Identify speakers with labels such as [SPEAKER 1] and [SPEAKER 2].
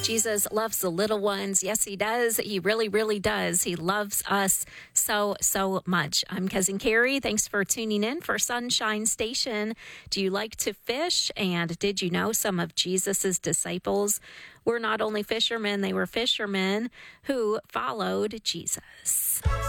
[SPEAKER 1] Jesus loves the little ones. Yes, he does. He really, really does. He loves us so, so much. I'm Cousin Carrie. Thanks for tuning in for Sunshine Station. Do you like to fish? And did you know some of Jesus's disciples were not only fishermen, they were fishermen who followed Jesus.